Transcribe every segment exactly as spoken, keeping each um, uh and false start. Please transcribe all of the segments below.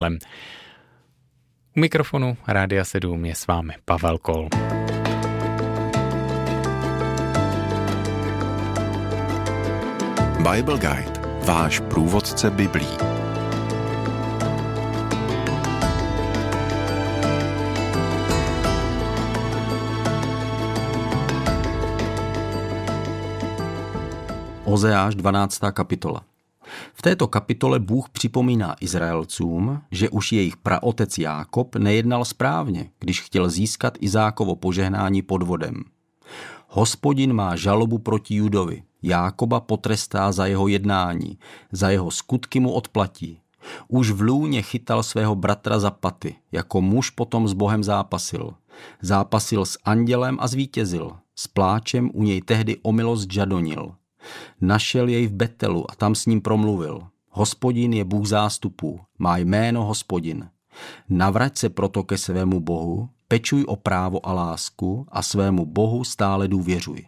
Izraelem. U mikrofonu Rádia sedm je s vámi Pavel Kol. Bible Guide, váš průvodce Biblí. Ozeáš dvanáctá kapitola. V této kapitole Bůh připomíná Izraelcům, že už jejich praotec Jákob nejednal správně, když chtěl získat Izákovo požehnání podvodem. Hospodin má žalobu proti Judovi, Jákoba potrestá za jeho jednání, za jeho skutky mu odplatí. Už v lůně chytal svého bratra za paty, jako muž potom s Bohem zápasil. Zápasil s andělem a zvítězil, s pláčem u něj tehdy o milost žadonil. Našel jej v Betelu a tam s ním promluvil. Hospodin je Bůh zástupů, má jméno Hospodin. Navrať se proto ke svému Bohu, pečuj o právo a lásku a svému Bohu stále důvěřuj.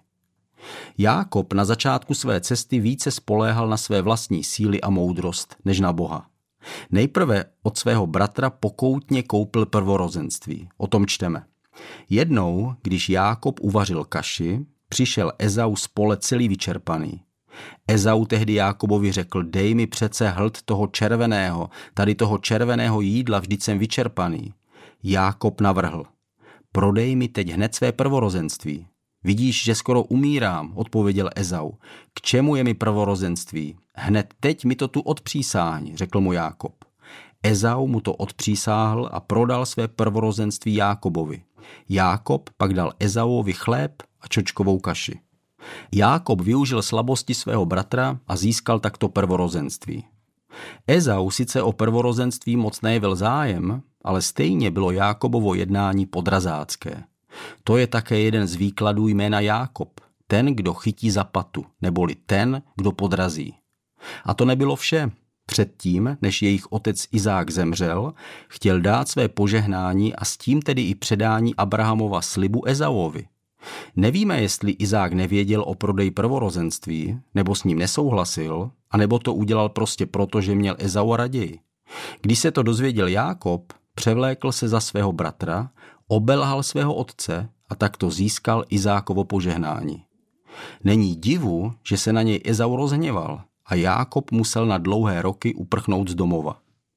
Jákob na začátku své cesty více spoléhal na své vlastní síly a moudrost, než na Boha. Nejprve od svého bratra pokoutně koupil prvorozenství. O tom čteme. Jednou, když Jákob uvařil kaši, přišel Ezau z pole celý vyčerpaný. Ezau tehdy Jákobovi řekl, dej mi přece hlt toho červeného, tady toho červeného jídla, vždyť jsem vyčerpaný. Jákob navrhl, prodej mi teď hned své prvorozenství. Vidíš, že skoro umírám, odpověděl Ezau. K čemu je mi prvorozenství? Hned teď mi to tu odpřísáhni, řekl mu Jákob. Ezau mu to odpřísáhl a prodal své prvorozenství Jákobovi. Jákob pak dal Ezauovi chléb a čočkovou kaši. Jákob využil slabosti svého bratra a získal takto prvorozenství. Ezau sice o prvorozenství moc nejevil zájem, ale stejně bylo Jákobovo jednání podrazácké. To je také jeden z výkladů jména Jákob, ten, kdo chytí za patu, neboli ten, kdo podrazí. A to nebylo vše. Předtím, než jejich otec Izák zemřel, chtěl dát své požehnání a s tím tedy i předání Abrahamova slibu Ezauovi. Nevíme, jestli Izák nevěděl o prodeji prvorozenství, nebo s ním nesouhlasil, anebo to udělal prostě proto, že měl Ezau raději. Když se to dozvěděl Jákob, převlékl se za svého bratra, obelhal svého otce a takto získal Izákovo požehnání. Není divu, že se na něj Ezau rozhněval a Jákob musel na dlouhé roky uprchnout z domova.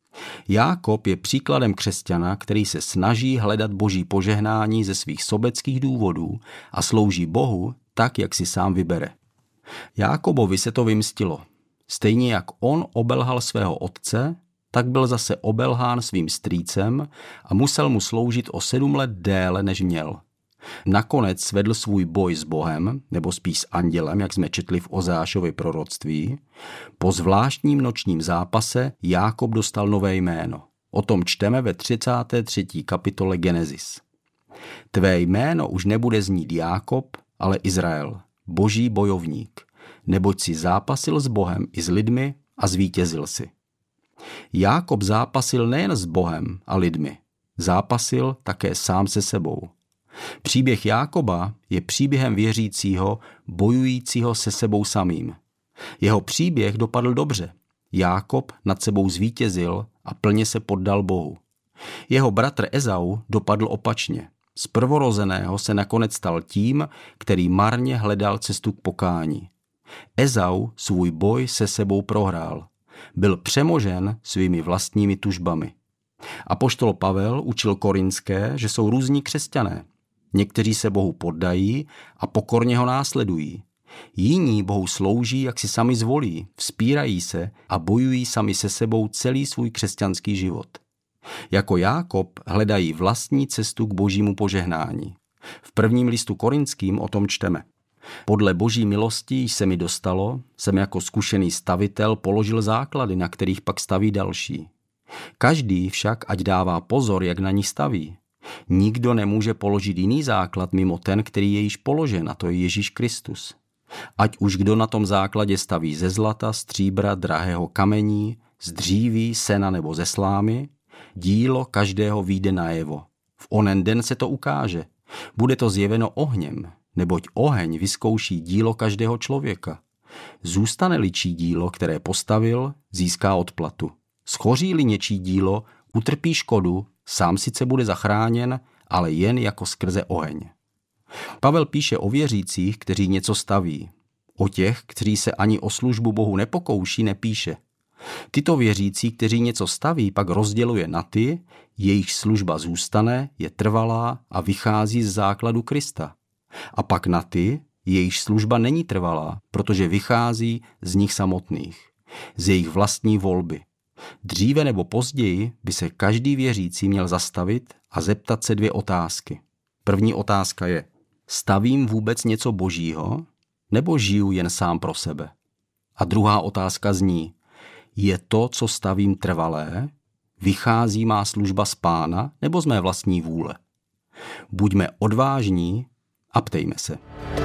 Jákob je příkladem křesťana, který se snaží hledat boží požehnání ze svých sobeckých důvodů a slouží Bohu tak, jak si sám vybere. Jákobovi se to vymstilo. Stejně jak on obelhal svého otce, tak byl zase obelhán svým strýcem a musel mu sloužit o sedm let déle, než měl. Nakonec svedl svůj boj s Bohem, nebo spíš s andělem, jak jsme četli v Ozeášově proroctví. Po zvláštním nočním zápase Jákob dostal nové jméno. O tom čteme ve třicáté třetí kapitole Genesis. Tvé jméno už nebude znít Jákob, ale Izrael, boží bojovník, neboť si zápasil s Bohem i s lidmi a zvítězil si. Jákob zápasil nejen s Bohem a lidmi, zápasil také sám se sebou. Příběh Jákoba je příběhem věřícího, bojujícího se sebou samým. Jeho příběh dopadl dobře. Jákob nad sebou zvítězil a plně se poddal Bohu. Jeho bratr Ezau dopadl opačně. Z prvorozeného se nakonec stal tím, který marně hledal cestu k pokání. Ezau svůj boj se sebou prohrál. Byl přemožen svými vlastními tužbami. Apoštol Pavel učil Korinské, že jsou různí křesťané. Někteří se Bohu poddají a pokorně ho následují. Jiní Bohu slouží, jak si sami zvolí, vzpírají se a bojují sami se sebou celý svůj křesťanský život. Jako Jákob hledají vlastní cestu k božímu požehnání. V prvním listu Korinským o tom čteme. Podle boží milosti se mi dostalo, jsem jako zkušený stavitel položil základy, na kterých pak staví další. Každý však ať dává pozor, jak na ní staví. Nikdo nemůže položit jiný základ mimo ten, který je již položen, a to je Ježíš Kristus. Ať už kdo na tom základě staví ze zlata, stříbra, drahého kamení, z dříví, sena nebo ze slámy, dílo každého vyjde najevo. V onen den se to ukáže. Bude to zjeveno ohněm, neboť oheň vyzkouší dílo každého člověka. Zůstane-li čí dílo, které postavil, získá odplatu. Schoří-li něčí dílo, Utrpí škodu, sám sice bude zachráněn, ale jen jako skrze oheň. Pavel píše o věřících, kteří něco staví. O těch, kteří se ani o službu Bohu nepokouší, nepíše. Tyto věřící, kteří něco staví, pak rozděluje na ty, jejich služba zůstane, je trvalá a vychází z základu Krista. A pak na ty, jejich služba není trvalá, protože vychází z nich samotných, z jejich vlastní volby. Dříve nebo později by se každý věřící měl zastavit a zeptat se dvě otázky. První otázka je, stavím vůbec něco božího, nebo žiju jen sám pro sebe? A druhá otázka zní, je to, co stavím, trvalé? Vychází má služba z Pána nebo z mé vlastní vůle? Buďme odvážní a ptejme se.